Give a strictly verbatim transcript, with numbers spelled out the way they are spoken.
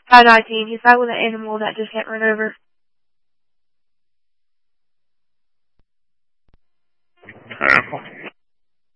five nineteen. He's back with an animal that just can't run over.